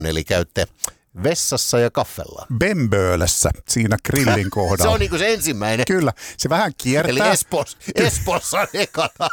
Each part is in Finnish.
eli käytte vessassa ja kaffellaan. Bemböölessä siinä grillin kohdalla. Se on niinku se ensimmäinen. Kyllä, se vähän kiertää. Eli Espoossa on ekana.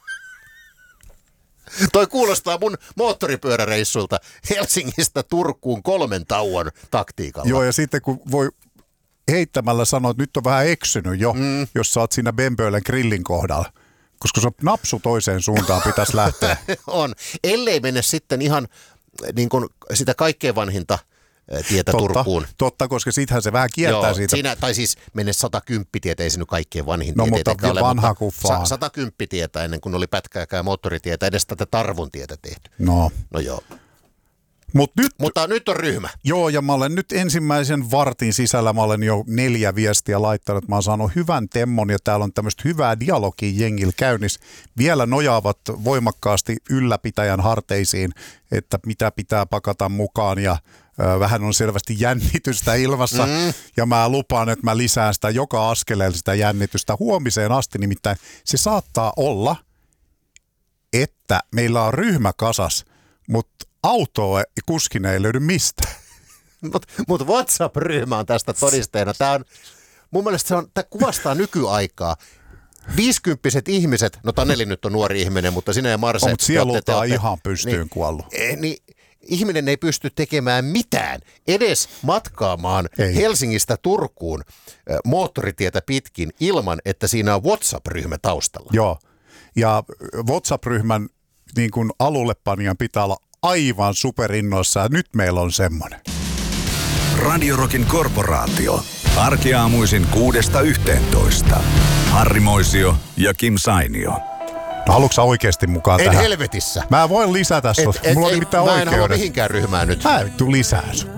Toi kuulostaa mun moottoripyöräreissulta Helsingistä Turkuun 3 tauon taktiikalla. Joo, ja sitten kun voi heittämällä sanoa, että nyt on vähän eksynyt jo, jos sä oot siinä Bemböölen grillin kohdalla. Koska se on napsu toiseen suuntaan pitäisi lähteä. On. Ellei mene sitten ihan niin kuin sitä kaikkein vanhinta tietä Turkuun. Totta, koska sittenhän se vähän kiertää siitä. Siinä, tai siis mene 110 tietä, ei se nyt kaikkein vanhin no, tietä. Mutta vanha kuffaa. 110 tietä ennen kuin oli pätkääkään moottoritietä, edes tätä Tarvun tietä tehty. No joo. Mutta nyt on ryhmä. Joo, ja mä olen nyt ensimmäisen vartin sisällä, mä olen jo 4 viestiä laittanut. Mä oon saanut hyvän temmon ja täällä on tämmöistä hyvää dialogia jengillä käynnissä. Vielä nojaavat voimakkaasti ylläpitäjän harteisiin, että mitä pitää pakata mukaan ja vähän on selvästi jännitystä ilmassa. Ja mä lupaan, että mä lisään sitä joka askeleella sitä jännitystä huomiseen asti. Nimittäin se saattaa olla, että meillä on ryhmä kasas, mutta autoa kuskin ei löydy mistään. Mutta WhatsApp-ryhmä on tästä todisteena. Mun mielestä tämä kuvastaa nykyaikaa. 50-vuotiaat ihmiset, no Taneli nyt on nuori ihminen, mutta sinä ja Marse. Mutta sielultaan ihan pystyyn kuollut. Niin, ihminen ei pysty tekemään mitään, edes matkaamaan Helsingistä Turkuun moottoritietä pitkin ilman, että siinä on WhatsApp-ryhmä taustalla. Joo, ja WhatsApp-ryhmän niin kuin alullepanijan pitää olla aivan superinnoissa ja nyt meillä on semmoinen. Radio Rockin korporaatio. Arkiaamuisin 6–11. Harri Moisio ja Kim Sainio. No, haluatko oikeasti mukaan tähän? En helvetissä. Mä voin lisätä sut. Mulla oli mitään oikeudet. Mä en halua mihinkään ryhmään nyt. Mä en tuu lisää sut.